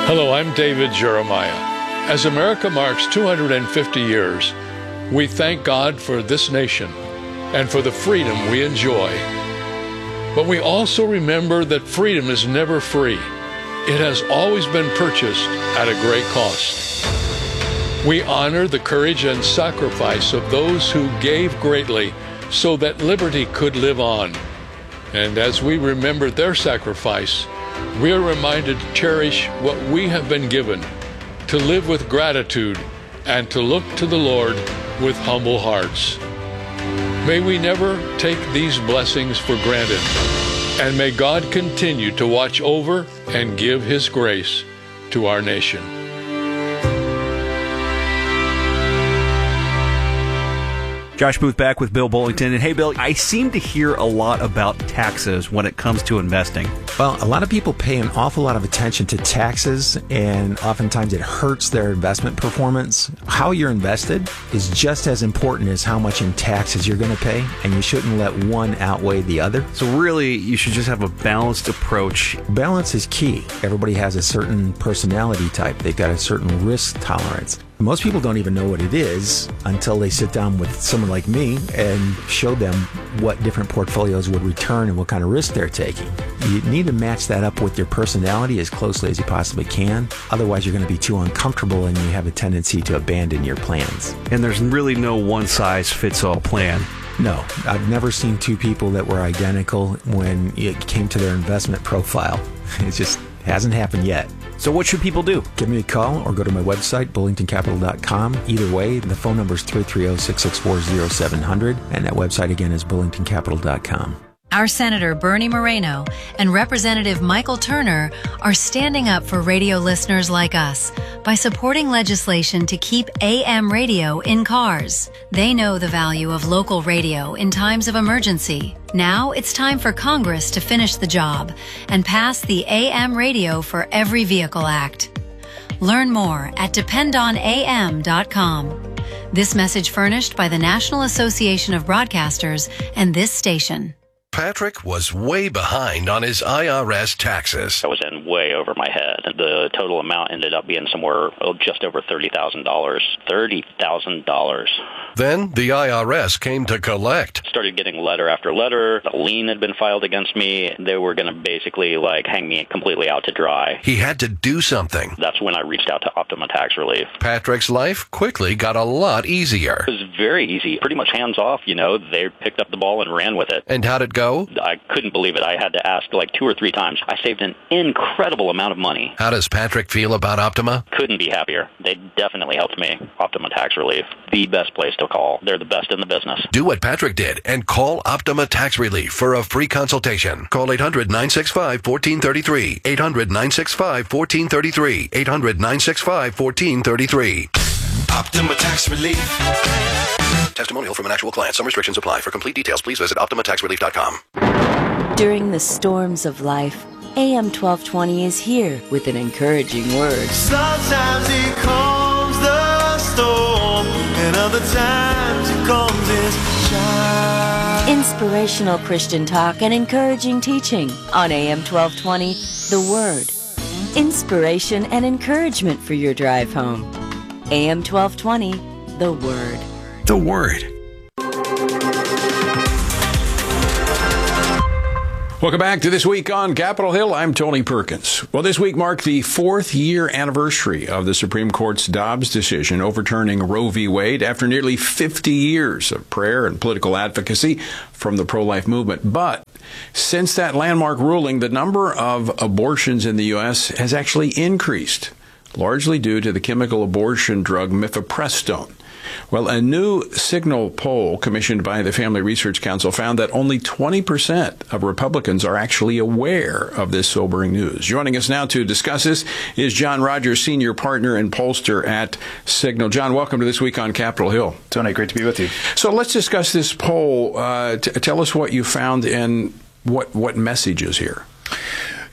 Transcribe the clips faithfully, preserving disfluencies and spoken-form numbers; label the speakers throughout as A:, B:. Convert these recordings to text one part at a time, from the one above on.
A: Hello, I'm David Jeremiah. As America marks two hundred fifty years, we thank God for this nation and for the freedom we enjoy. But we also remember that freedom is never free. It has always been purchased at a great cost. We honor the courage and sacrifice of those who gave greatly so that liberty could live on. And as we remember their sacrifice, we are reminded to cherish what we have been given, to live with gratitude, and to look to the Lord with humble hearts. May we never take these blessings for granted, and may God continue to watch over and give His grace to our nation.
B: Josh Booth back with Bill Bullington. And hey, Bill, I seem to hear a lot about taxes when it comes to investing.
C: Well, a lot of people pay an awful lot of attention to taxes, and oftentimes it hurts their investment performance. How you're invested is just as important as how much in taxes you're going to pay, and you shouldn't let one outweigh the other.
B: So really, you should just have a balanced approach.
C: Balance is key. Everybody has a certain personality type. They've got a certain risk tolerance. Most people don't even know what it is until they sit down with someone like me and show them what different portfolios would return and what kind of risk they're taking. You need to match that up with your personality as closely as you possibly can. Otherwise, you're going to be too uncomfortable and you have a tendency to abandon your plans.
B: And there's really no one-size-fits-all plan.
C: No, I've never seen two people that were identical when it came to their investment profile. It just hasn't happened yet.
B: So what should people do?
C: Give me a call or go to my website, bullington capital dot com. Either way, the phone number is three three zero, six six four, zero seven zero zero, and that website again is bullington capital dot com.
D: Our Senator Bernie Moreno and Representative Michael Turner are standing up for radio listeners like us by supporting legislation to keep A M radio in cars. They know the value of local radio in times of emergency. Now it's time for Congress to finish the job and pass the A M Radio for Every Vehicle Act. Learn more at depend on A M dot com. This message furnished by the National Association of Broadcasters and this station.
E: Patrick was way behind on his I R S taxes.
F: I was in way over my head. The total amount ended up being somewhere oh, just over thirty thousand dollars. thirty thousand dollars.
E: Then the I R S came to collect.
F: Started getting letter after letter. A lien had been filed against me. They were going to basically like hang me completely out to dry.
E: He had to do something.
F: That's when I reached out to Optima Tax Relief.
E: Patrick's life quickly got a lot easier.
F: It was very easy. Pretty much hands off, you know. They picked up the ball and ran with it.
E: And how'd it go?
F: I couldn't believe it. I had to ask like two or three times. I saved an incredible amount of money.
E: How does Patrick feel about Optima?
F: Couldn't be happier. They definitely helped me. Optima Tax Relief, the best place to call. They're the best in the business.
E: Do what Patrick did and call Optima Tax Relief for a free consultation. Call eight hundred, nine six five, one four three three. eight hundred, nine six five, one four three three. eight hundred, nine six five, one four three three.
G: Optima Tax Relief.
E: Testimonial from an actual client. Some restrictions apply. For complete details, please visit optima tax relief dot com.
H: During the storms of life, A M twelve twenty is here with an encouraging word.
G: Sometimes it comes the storm, and other times it comes its shine.
H: Inspirational Christian talk and encouraging teaching on A M twelve twenty, The Word. Inspiration and encouragement for your drive home. A M twelve twenty, The Word.
E: The Word.
I: Welcome back to This Week on Capitol Hill. I'm Tony Perkins. Well, this week marked the fourth year anniversary of the Supreme Court's Dobbs decision overturning Roe v. Wade after nearly fifty years of prayer and political advocacy from the pro-life movement. But since that landmark ruling, the number of abortions in the U S has actually increased, largely due to the chemical abortion drug mifepristone. Well, a new Signal poll commissioned by the Family Research Council found that only twenty percent of Republicans are actually aware of this sobering news. Joining us now to discuss this is John Rogers, senior partner and pollster at Signal. John, welcome to This Week on Capitol Hill.
J: Tony, great to be with you.
I: So let's discuss this poll. Uh, t- tell us what you found and what, what message is here.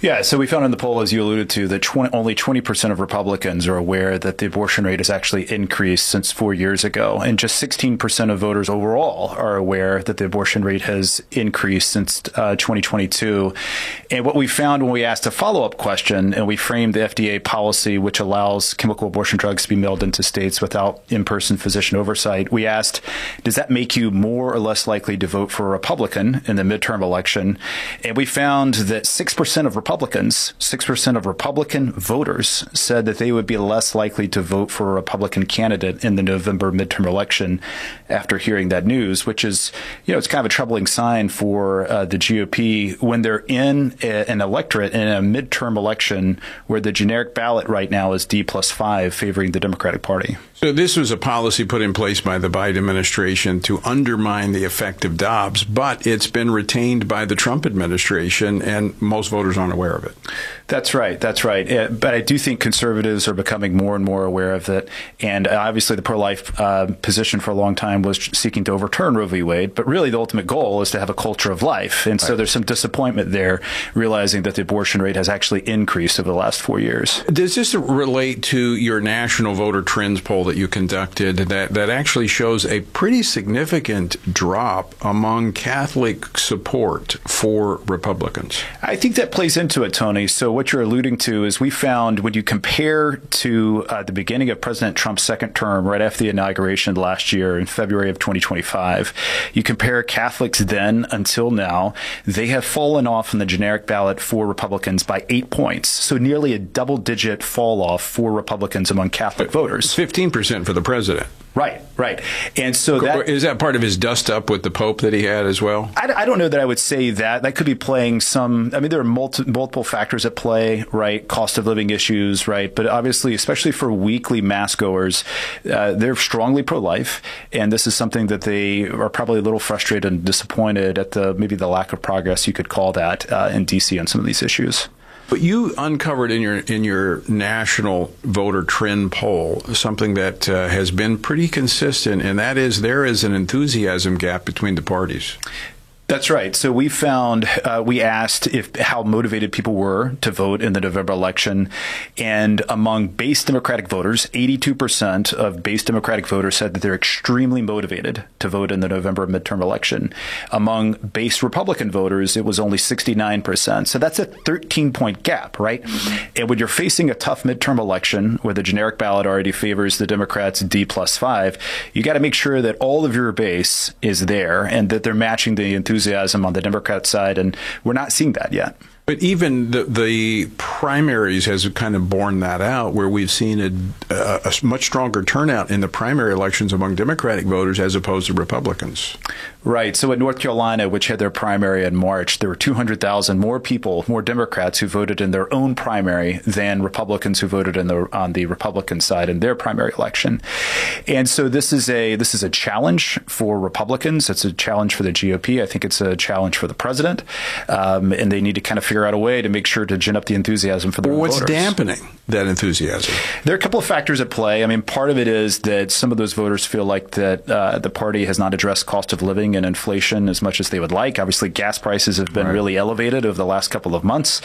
J: Yeah, so we found in the poll, as you alluded to, that twenty, only twenty percent of Republicans are aware that the abortion rate has actually increased since four years ago. And just sixteen percent of voters overall are aware that the abortion rate has increased since uh, twenty twenty-two. And what we found when we asked a follow-up question, and we framed the F D A policy, which allows chemical abortion drugs to be mailed into states without in-person physician oversight, we asked, does that make you more or less likely to vote for a Republican in the midterm election? And we found that six percent of Republicans, six percent of Republican voters said that they would be less likely to vote for a Republican candidate in the November midterm election after hearing that news, which is, you know, it's kind of a troubling sign for uh, the G O P when they're in a, an electorate in a midterm election where the generic ballot right now is D plus five favoring the Democratic Party.
I: So this was a policy put in place by the Biden administration to undermine the effect of Dobbs, but it's been retained by the Trump administration, and most voters aren't aware of it.
J: That's right. That's right. Uh, but I do think conservatives are becoming more and more aware of it. And uh, obviously the pro-life uh, position for a long time was seeking to overturn Roe v. Wade. But really the ultimate goal is to have a culture of life. And so right. there's some disappointment there, realizing that the abortion rate has actually increased over the last four years.
I: Does this relate to your national voter trends poll that you conducted that, that actually shows a pretty significant drop among Catholic support for Republicans?
J: I think that plays into it, Tony. So what you're alluding to is we found when you compare to uh, the beginning of President Trump's second term, right after the inauguration last year in February of twenty twenty-five, you compare Catholics then until now, they have fallen off on the generic ballot for Republicans by eight points. So nearly a double digit fall off for Republicans among Catholic voters.
I: fifteen percent for the president.
J: Right, right. And so that
I: is that part of his dust up with the Pope that he had as well?
J: I, I don't know that I would say that. That could be playing some, I mean, there are multi, multiple factors at play, right? Cost of living issues, right? But obviously, especially for weekly mass goers, uh, they're strongly pro-life. And this is something that they are probably a little frustrated and disappointed at the, maybe the lack of progress, you could call that, uh, in D C on some of these issues.
I: But you uncovered in your in your national voter trend poll something that uh, has been pretty consistent, and that is there is an enthusiasm gap between the parties.
J: That's right. So we found, uh, we asked if how motivated people were to vote in the November election. And among base Democratic voters, eighty-two percent of base Democratic voters said that they're extremely motivated to vote in the November midterm election. Among base Republican voters, it was only sixty-nine percent. So that's a thirteen point gap, right? Mm-hmm. And when you're facing a tough midterm election where the generic ballot already favors the Democrats D plus five, you got to make sure that all of your base is there and that they're matching the enthusiasm enthusiasm on the Democrat side, and we're not seeing that yet.
I: But even the, the primaries has kind of borne that out, where we've seen a, a, a much stronger turnout in the primary elections among Democratic voters as opposed to Republicans.
J: Right. So in North Carolina, which had their primary in March, there were two hundred thousand more people, more Democrats who voted in their own primary than Republicans who voted in the, on the Republican side in their primary election. And so this is a this is a challenge for Republicans. It's a challenge for the G O P. I think it's a challenge for the president. Um, and they need to kind of figure out a way to make sure to gin up the enthusiasm for the
I: well,
J: voters.
I: What's dampening that enthusiasm?
J: There are a couple of factors at play. I mean, part of it is that some of those voters feel like that uh, the party has not addressed cost of living and inflation as much as they would like. Obviously, gas prices have been right. really elevated over the last couple of months.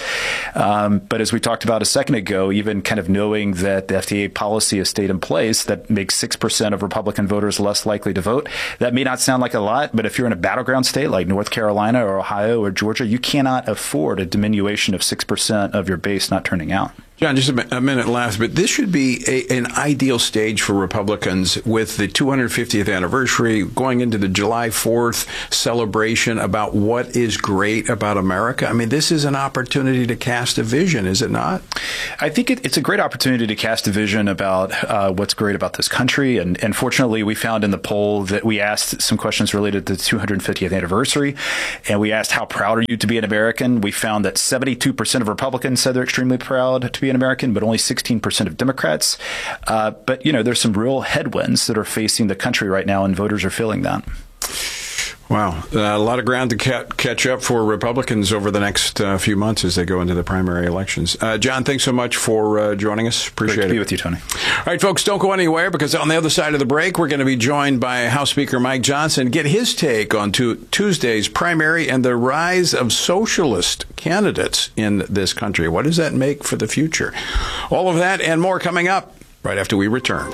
J: Um, but as we talked about a second ago, even kind of knowing that the F D A policy has stayed in place that makes six percent of Republican voters less likely to vote, that may not sound like a lot, but if you're in a battleground state like North Carolina or Ohio or Georgia, you cannot afford a diminution of six percent of your base not turning out.
I: John, just a, a minute left, but this should be a, an ideal stage for Republicans with the two hundred fiftieth anniversary, going into the July fourth celebration about what is great about America. I mean, this is an opportunity to cast a vision, is it not?
J: I think it, it's a great opportunity to cast a vision about uh, what's great about this country. And, and fortunately, we found in the poll that we asked some questions related to the two hundred fiftieth anniversary. And we asked, how proud are you to be an American? We found that seventy-two percent of Republicans said they're extremely proud to be an American, but only sixteen percent of Democrats. Uh, but, you know, there's some real headwinds that are facing the country right now, and voters are feeling that.
I: Wow. Uh, a lot of ground to ca- catch up for Republicans over the next uh, few months as they go into the primary elections. Uh, John, thanks so much for uh, joining us. Appreciate
J: Great to
I: it.
J: be with you, Tony.
I: All right, folks, don't go anywhere, because on the other side of the break, we're going to be joined by House Speaker Mike Johnson, get his take on to Tuesday's primary and the rise of socialist candidates in this country. What does that make for the future? All of that and more coming up right after we return.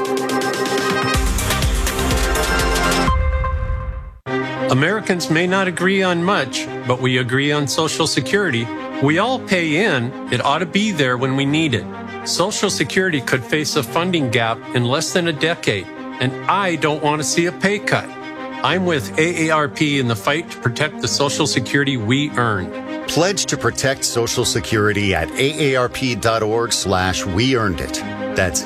K: Americans may not agree on much, but we agree on Social Security. We all pay in. It ought to be there when we need it. Social Security could face a funding gap in less than a decade, and I don't want to see a pay cut. I'm with A A R P in the fight to protect the Social Security we earned.
L: Pledge to protect Social Security at aarp.org slash we earned it. That's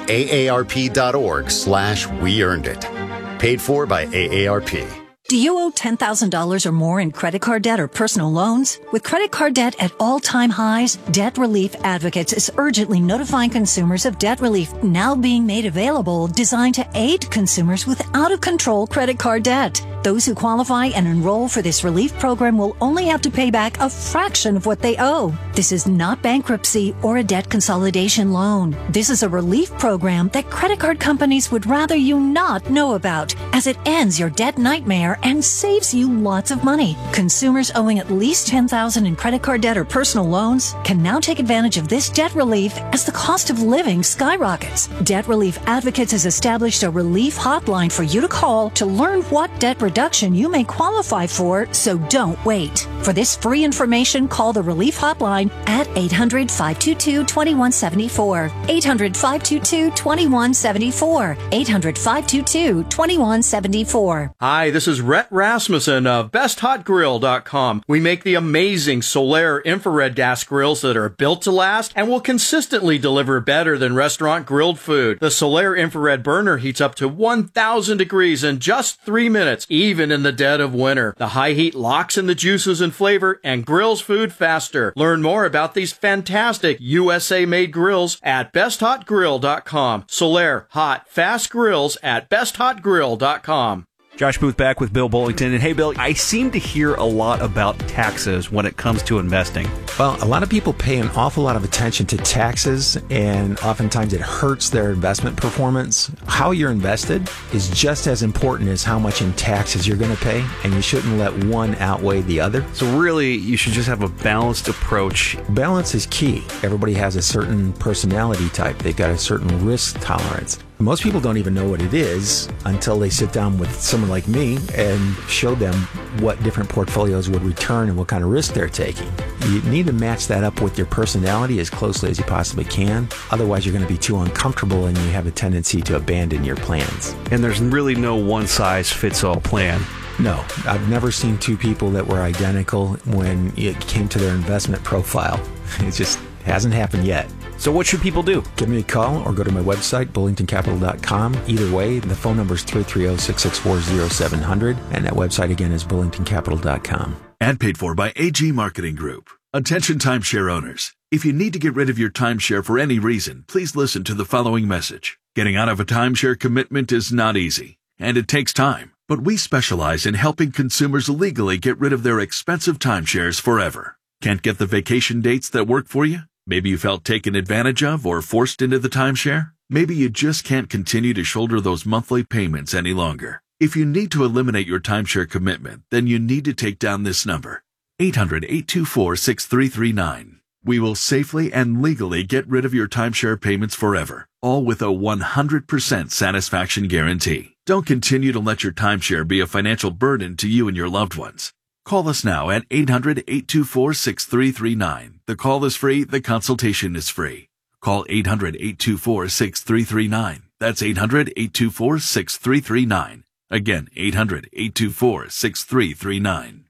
L: aarp.org slash we earned it. Paid for by A A R P.
M: Do you owe ten thousand dollars or more in credit card debt or personal loans? With credit card debt at all-time highs, Debt Relief Advocates is urgently notifying consumers of debt relief now being made available, designed to aid consumers with out-of-control credit card debt. Those who qualify and enroll for this relief program will only have to pay back a fraction of what they owe. This is not bankruptcy or a debt consolidation loan. This is a relief program that credit card companies would rather you not know about, as it ends your debt nightmare and saves you lots of money. Consumers owing at least ten thousand dollars in credit card debt or personal loans can now take advantage of this debt relief as the cost of living skyrockets. Debt Relief Advocates has established a relief hotline for you to call to learn what debt reduction you may qualify for, so don't wait. For this free information, call the Relief Hotline at eight hundred, five two two, two one seven four. eight hundred, five two two, two one seven four. eight hundred, five two two, two one seven four.
N: Hi, this is Rhett Rasmussen of best hot grill dot com. We make the amazing Solaire infrared gas grills that are built to last and will consistently deliver better than restaurant grilled food. The Solaire infrared burner heats up to one thousand degrees in just three minutes, even in the dead of winter. The high heat locks in the juices and flavor and grills food faster. Learn more about these fantastic U S A-made grills at best hot grill dot com. Solaire hot, fast grills at best hot grill dot com.
B: Josh Booth back with Bill Bullington. And hey, Bill, I seem to hear a lot about taxes when it comes to investing.
C: Well, a lot of people pay an awful lot of attention to taxes, and oftentimes it hurts their investment performance. How you're invested is just as important as how much in taxes you're going to pay, and you shouldn't let one outweigh the other.
B: So really, you should just have a balanced approach.
C: Balance is key. Everybody has a certain personality type. They've got a certain risk tolerance. Most people don't even know what it is until they sit down with someone like me and show them what different portfolios would return and what kind of risk they're taking. You need to match that up with your personality as closely as you possibly can. Otherwise, you're going to be too uncomfortable and you have a tendency to abandon your plans.
B: And there's really no one-size-fits-all plan.
C: No, I've never seen two people that were identical when it came to their investment profile. It just hasn't happened yet.
B: So what should people do?
C: Give me a call or go to my website, bullington capital dot com. Either way, the phone number is three three zero, six six four, zero seven zero zero, and that website again is bullington capital dot com.
O: And paid for by A G Marketing Group. Attention timeshare owners. If you need to get rid of your timeshare for any reason, please listen to the following message. Getting out of a timeshare commitment is not easy, and it takes time. But we specialize in helping consumers legally get rid of their expensive timeshares forever. Can't get the vacation dates that work for you? Maybe you felt taken advantage of or forced into the timeshare? Maybe you just can't continue to shoulder those monthly payments any longer. If you need to eliminate your timeshare commitment, then you need to take down this number, eight hundred, eight two four, six three three nine. We will safely and legally get rid of your timeshare payments forever, all with a one hundred percent satisfaction guarantee. Don't continue to let your timeshare be a financial burden to you and your loved ones. Call us now at eight hundred, eight two four, six three three nine. The call is free. The consultation is free. Call eight hundred, eight two four, six three three nine. That's eight hundred, eight two four, six three three nine. Again, eight hundred, eight two four, six three three nine.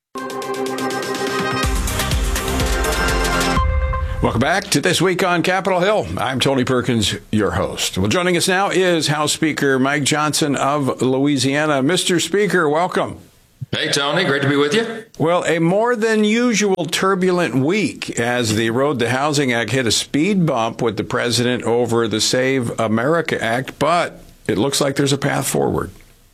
I: Welcome back to This Week on Capitol Hill. I'm Tony Perkins, your host. Well, joining us now is House Speaker Mike Johnson of Louisiana. Mister Speaker, welcome.
P: Hey, Tony. Great to be with you.
I: Well, a more than usual turbulent week as the Road to Housing Act hit a speed bump with the president over the Save America Act, but it looks like there's a path forward.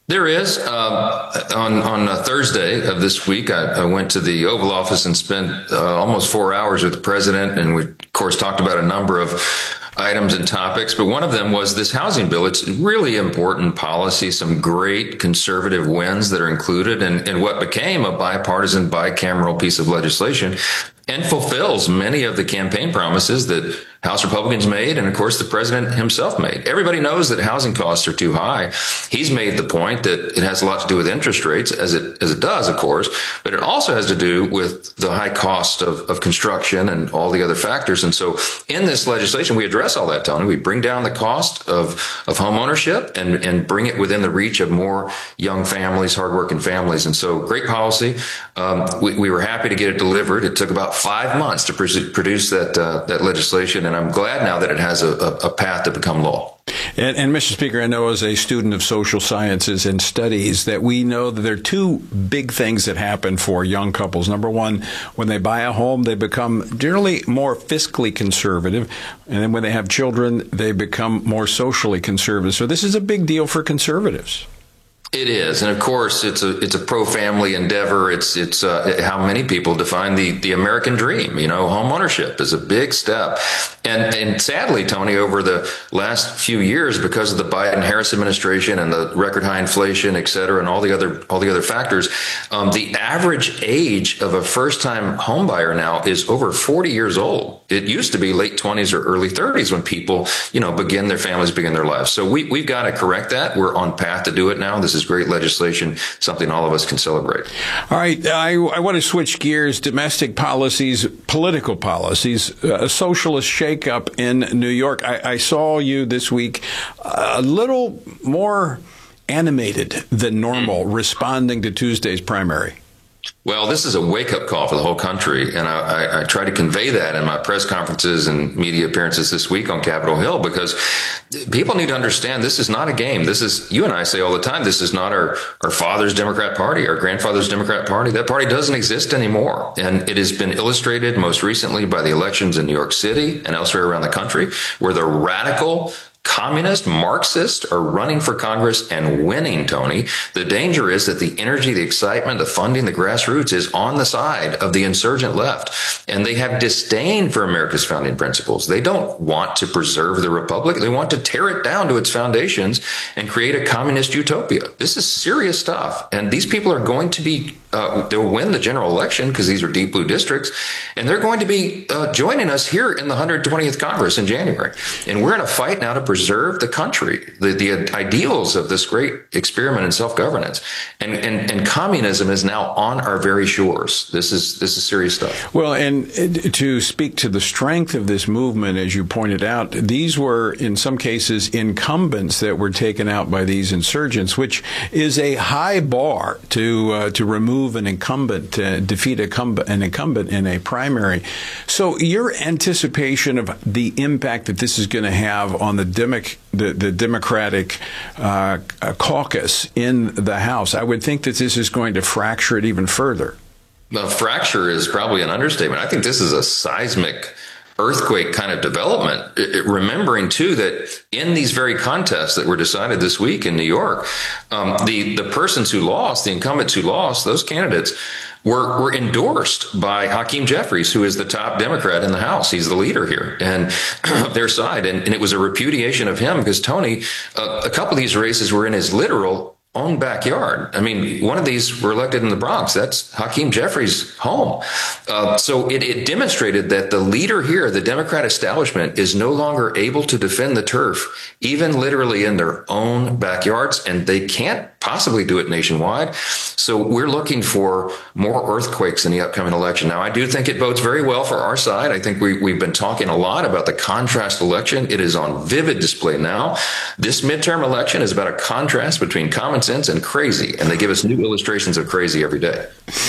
P: There is. Uh, on on a Thursday of this week, I, I went to the Oval Office and spent uh, almost four hours with the president, and we, of course, talked about a number of items and topics, but one of them was this housing bill. It's really important policy, some great conservative wins that are included in, in what became a bipartisan, bicameral piece of legislation, and fulfills many of the campaign promises that House Republicans made, and of course the president himself made. Everybody knows that housing costs are too high. He's made the point that it has a lot to do with interest rates, as it as it does, of course, but it also has to do with the high cost of, of construction and all the other factors. And so in this legislation, we address all that, Tony. We bring down the cost of, of home ownership and, and bring it within the reach of more young families, hardworking families. And so great policy. Um, we, we were happy to get it delivered. It took about five months to produce that uh, that legislation, and I'm glad now that it has a, a, a path to become law.
I: And, and Mister Speaker, I know as a student of social sciences and studies that we know that there are two big things that happen for young couples. Number one, when they buy a home, they become generally more fiscally conservative. And then when they have children, they become more socially conservative. So this is a big deal for conservatives.
P: It is, and of course, it's a it's a pro-family endeavor. It's it's uh, how many people define the the American dream. You know, home ownership is a big step, and and sadly, Tony, over the last few years, because of the Biden-Harris administration and the record high inflation, et cetera, and all the other all the other factors, um, the average age of a first-time home buyer now is over forty years old. It used to be late twenties or early thirties when people, you know, begin their families, begin their lives. So we we've got to correct that. We're on path to do it now. This is great legislation, something all of us can celebrate.
I: All right. I, I want to switch gears. Domestic policies, political policies, a socialist shakeup in New York. I, I saw you this week a little more animated than normal, responding to Tuesday's primary.
P: Well, this is a wake-up call for the whole country, and I, I, I try to convey that in my press conferences and media appearances this week on Capitol Hill, because people need to understand this is not a game. This is, you and I say all the time, this is not our, our father's Democrat Party, our grandfather's Democrat Party. That party doesn't exist anymore, and it has been illustrated most recently by the elections in New York City and elsewhere around the country, where the radical communist Marxists are running for Congress and winning, Tony. The danger is that the energy, the excitement, the funding, the grassroots is on the side of the insurgent left. And they have disdain for America's founding principles. They don't want to preserve the republic. They want to tear it down to its foundations and create a communist utopia. This is serious stuff. And these people are going to be Uh, they'll win the general election because these are deep blue districts, and they're going to be uh, joining us here in the one hundred twentieth Congress in January. And we're in a fight now to preserve the country, the, the ideals of this great experiment in self-governance. And, and, and communism is now on our very shores. This is this is serious stuff.
I: Well, and to speak to the strength of this movement, as you pointed out, these were, in some cases, incumbents that were taken out by these insurgents, which is a high bar to uh, to remove an incumbent, uh, defeat a incumbent, an incumbent in a primary. So your anticipation of the impact that this is going to have on the, Demo- the, the Democratic uh, caucus in the House, I would think that this is going to fracture it even further.
P: The fracture is probably an understatement. I think this is a seismic earthquake kind of development, it, remembering, too, that in these very contests that were decided this week in New York, um, the, the persons who lost, the incumbents who lost, those candidates were, were endorsed by Hakeem Jeffries, who is the top Democrat in the House. He's the leader here and their side. And, and it was a repudiation of him because, Tony, uh, a couple of these races were in his literal own backyard. I mean, one of these were elected in the Bronx. That's Hakeem Jeffries' home. Uh, so it, it demonstrated that the leader here, the Democrat establishment, is no longer able to defend the turf, even literally in their own backyards, and they can't possibly do it nationwide. So we're looking for more earthquakes in the upcoming election. Now, I do think it bodes very well for our side. I think we, we've been talking a lot about the contrast election. It is on vivid display now. This midterm election is about a contrast between common sense and crazy, and they give us new illustrations of crazy every day.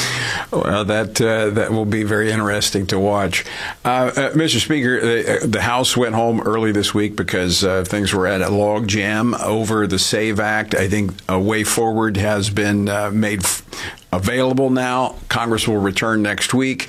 I: Well, that uh, that will be very interesting to watch. Uh, uh, Mister Speaker, the, the House went home early this week because uh, things were at a log jam over the SAVE Act. I think a way forward has been uh, made f- available now. Congress will return next week.